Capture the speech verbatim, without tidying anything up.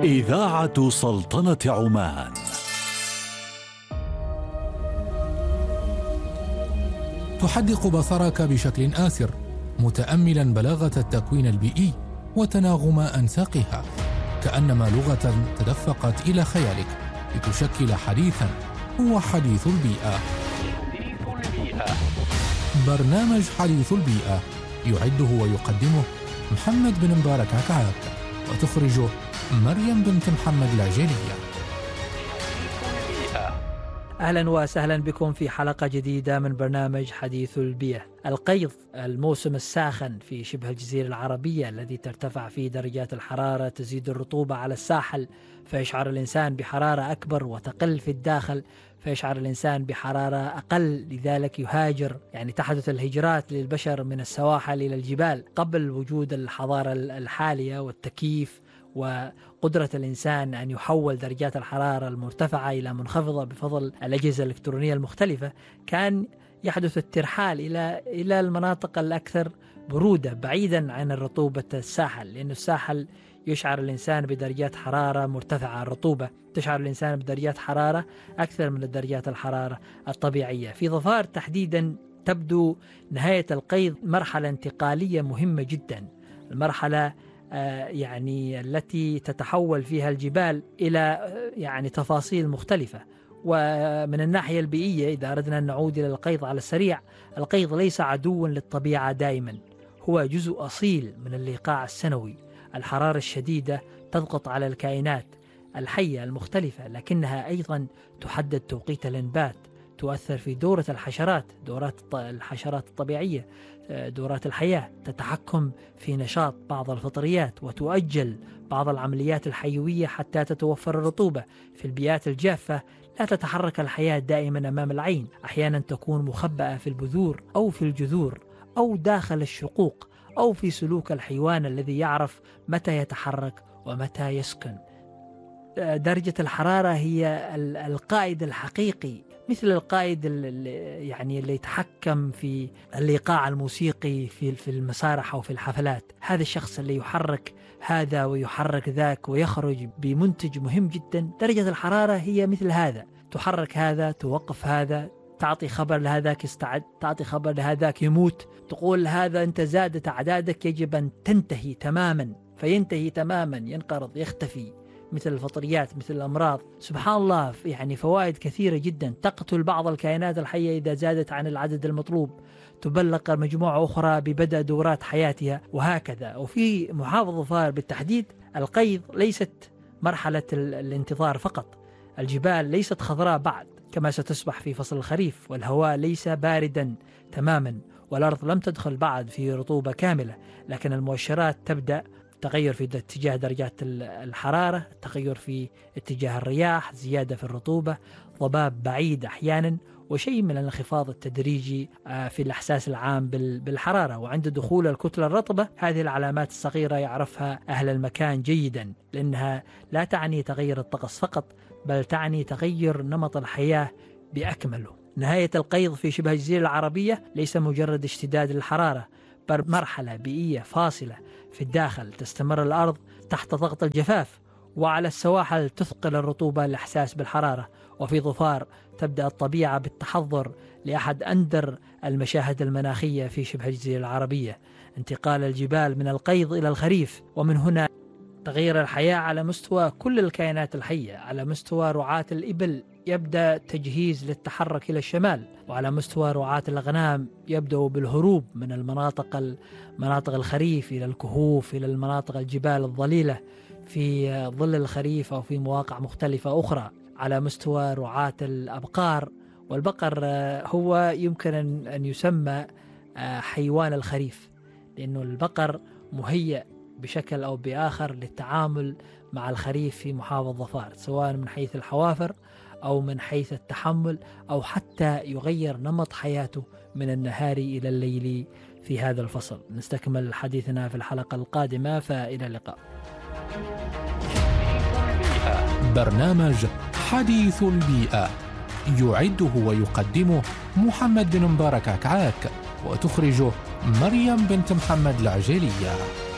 إذاعة سلطنة عمان. تحدق بصرك بشكل آسر متأملا بلاغة التكوين البيئي وتناغم أنساقها، كأنما لغة تدفقت إلى خيالك لتشكل حديثا هو حديث البيئة. برنامج حديث البيئة يعده ويقدمه محمد بن مبارك عكعاك، وتخرجه مريم بنت محمد العجيلية. أهلا وسهلا بكم في حلقة جديدة من برنامج حديث البيئة. القيظ، الموسم الساخن في شبه الجزيرة العربية الذي ترتفع فيه درجات الحرارة، تزيد الرطوبة على الساحل فيشعر الإنسان بحرارة أكبر، وتقل في الداخل فيشعر الإنسان بحرارة أقل، لذلك يهاجر، يعني تحدث الهجرات للبشر من السواحل إلى الجبال قبل وجود الحضارة الحالية والتكييف وقدرة الإنسان أن يحول درجات الحرارة المرتفعة إلى منخفضة بفضل الأجهزة الإلكترونية المختلفة. كان يحدث الترحال إلى إلى المناطق الأكثر برودة بعيدا عن الرطوبة الساحل، لأن الساحل يشعر الإنسان بدرجات حرارة مرتفعة، الرطوبة تشعر الإنسان بدرجات حرارة أكثر من درجات الحرارة الطبيعية. في ظفار تحديدا تبدو نهاية القيظ مرحلة انتقالية مهمة جدا، المرحلة يعني التي تتحول فيها الجبال إلى يعني تفاصيل مختلفة. ومن الناحية البيئية، إذا أردنا أن نعود إلى القيظ على السريع، القيظ ليس عدوا للطبيعة دائما، هو جزء أصيل من الإيقاع السنوي. الحرارة الشديدة تضغط على الكائنات الحية المختلفة، لكنها أيضا تحدد توقيت الإنبات، تؤثر في دورة الحشرات، دورات الحشرات الطبيعية، دورات الحياة، تتحكم في نشاط بعض الفطريات، وتؤجل بعض العمليات الحيوية حتى تتوفر الرطوبة. في البيئات الجافة لا تتحرك الحياة دائما أمام العين، أحيانا تكون مخبأة في البذور أو في الجذور أو داخل الشقوق أو في سلوك الحيوان الذي يعرف متى يتحرك ومتى يسكن. درجة الحرارة هي القائد الحقيقي، مثل القائد اللي يعني اللي يتحكم في الإيقاع الموسيقي في في المسارح أو في الحفلات. هذا الشخص اللي يحرك هذا ويحرك ذاك ويخرج بمنتج مهم جدا. درجة الحرارة هي مثل هذا، تحرك هذا، توقف هذا، تعطي خبر لهذاك استعد، تعطي خبر لهذاك يموت، تقول هذا أنت زادت أعدادك يجب أن تنتهي تماما، فينتهي تماما، ينقرض، يختفي، مثل الفطريات، مثل الأمراض. سبحان الله، يعني فوائد كثيرة جدا. تقتل بعض الكائنات الحية إذا زادت عن العدد المطلوب، تبلغ مجموعة أخرى ببدء دورات حياتها، وهكذا. وفي محافظة ظفار بالتحديد، القيظ ليست مرحلة الانتظار فقط، الجبال ليست خضراء بعد كما ستصبح في فصل الخريف، والهواء ليس باردا تماما، والأرض لم تدخل بعد في رطوبة كاملة، لكن المؤشرات تبدأ تغير في اتجاه درجات الحرارة، تغير في اتجاه الرياح، زيادة في الرطوبة، ضباب بعيد أحيانا، وشيء من الانخفاض التدريجي في الإحساس العام بالحرارة. وعند دخول الكتلة الرطبة، هذه العلامات الصغيرة يعرفها أهل المكان جيدا، لأنها لا تعني تغير الطقس فقط، بل تعني تغير نمط الحياة بأكمله. نهاية القيظ في شبه الجزيرة العربية ليس مجرد اشتداد الحرارة، بل مرحلة بيئية فاصلة. في الداخل تستمر الأرض تحت ضغط الجفاف، وعلى السواحل تثقل الرطوبة الإحساس بالحرارة، وفي ظفار تبدأ الطبيعة بالتحضر لأحد أندر المشاهد المناخية في شبه الجزيرة العربية، انتقال الجبال من القيظ إلى الخريف. ومن هنا تغير الحياة على مستوى كل الكائنات الحية. على مستوى رعاة الإبل يبدأ تجهيز للتحرك إلى الشمال، وعلى مستوى رعاة الأغنام يبدأ بالهروب من المناطق مناطق الخريف إلى الكهوف، إلى المناطق الجبال الظليلة في ظل الخريف أو في مواقع مختلفة أخرى. على مستوى رعاة الأبقار، والبقر هو يمكن أن يسمى حيوان الخريف، لأنه البقر مهيأ بشكل أو بآخر للتعامل مع الخريف في محافظة ظفار، سواء من حيث الحوافر أو من حيث التحمل، أو حتى يغير نمط حياته من النهار إلى الليل في هذا الفصل. نستكمل حديثنا في الحلقة القادمة، فإلى اللقاء. برنامج حديث البيئة يعده ويقدمه محمد بن مبارك عكعاك، وتخرجه مريم بنت محمد العجيلية.